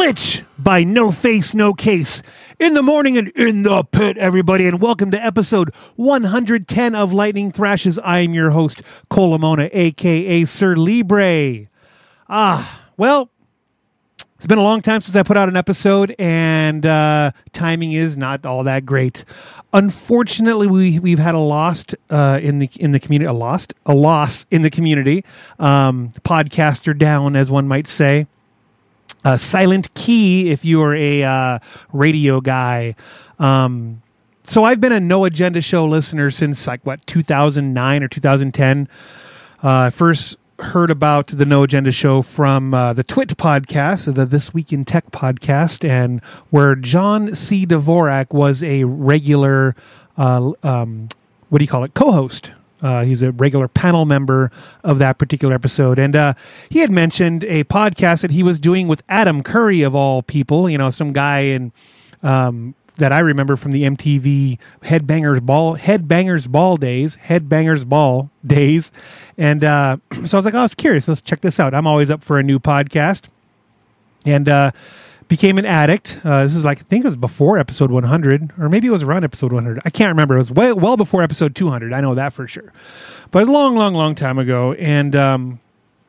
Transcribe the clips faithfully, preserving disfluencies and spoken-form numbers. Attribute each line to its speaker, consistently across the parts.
Speaker 1: Glitch by No Face, No Case. In the morning and in the pit, everybody, and welcome to episode one hundred ten of Lightning Thrashes. I am your host, Cole Lamona, a k a. Sir Libre. Ah, well, it's been a long time since I put out an episode, and uh, timing is not all that great. Unfortunately, we we've had a lost uh, in the in the community, a lost a loss in the community. Um, podcaster down, as one might say. Uh, Silent Key, if you are a uh, radio guy. Um, so I've been a No Agenda Show listener since like what two thousand nine or two thousand ten. Uh, I first heard about the No Agenda Show from uh, the Twit podcast, the This Week in Tech podcast, and where John C. Dvorak was a regular, uh, um, what do you call it, co-host. Uh, he's a regular panel member of that particular episode. And uh, he had mentioned a podcast that he was doing with Adam Curry, of all people, you know, some guy in um, that I remember from the M T V Headbangers Ball, Headbangers Ball days, Headbangers Ball days. And uh, so I was like, oh, I was curious. Let's check this out. I'm always up for a new podcast. And uh, became an addict. Uh, this is like, I think it was before episode one hundred, or maybe it was around episode one hundred. I can't remember. It was way, well before episode two hundred. I know that for sure. But a long, long, long time ago. And um,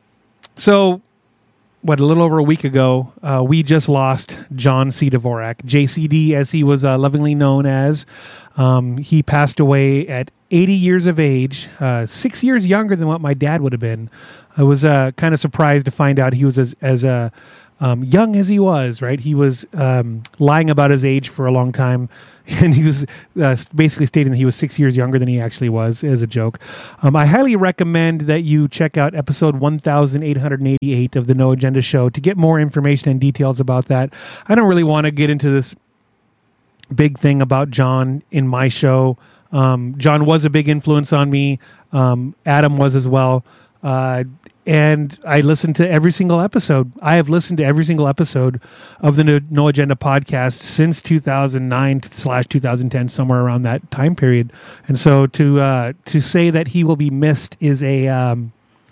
Speaker 1: so, what, a little over a week ago, uh, we just lost John C. Dvorak, J C D as he was uh, lovingly known as. Um, he passed away at eighty years of age, uh, six years younger than what my dad would have been. I was uh, kind of surprised to find out he was as, as a Um, young as he was, right? He was um, lying about his age for a long time, and he was uh, basically stating that he was six years younger than he actually was, as a joke. Um, I highly recommend that you check out episode one thousand eight hundred eighty-eight of the No Agenda Show to get more information and details about that. I don't really want to get into this big thing about John in my show. Um, John was a big influence on me. Um, Adam was as well. Uh, And I listened to every single episode. I have listened to every single episode of the No, no Agenda podcast since two thousand nine slash two thousand ten, somewhere around that time period. And so to uh, to say that he will be missed is a um,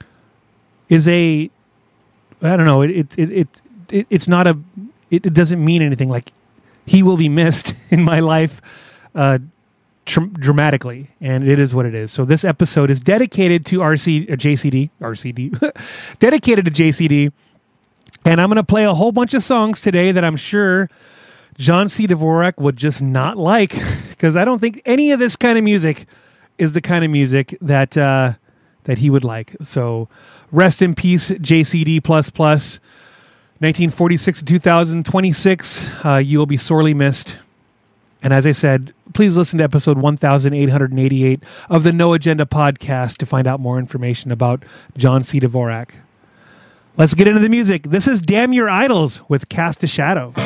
Speaker 1: is a I don't know. It it it, it, it it's not a it, it doesn't mean anything. Like, he will be missed in my life. Uh, Tr- dramatically, and it is what it is. So this episode is dedicated to R C, uh, J C D, R C D, dedicated to J C D, and I'm going to play a whole bunch of songs today that I'm sure John C. Dvorak would just not like, because I don't think any of this kind of music is the kind of music that uh, that he would like. So rest in peace, J C D plus plus, nineteen forty-six to two thousand twenty-six. Uh, you will be sorely missed. And as I said, please listen to episode one thousand eight hundred eighty-eight of the No Agenda podcast to find out more information about John C. Dvorak. Let's get into the music. This is Damn Your Idols with Cast a Shadow.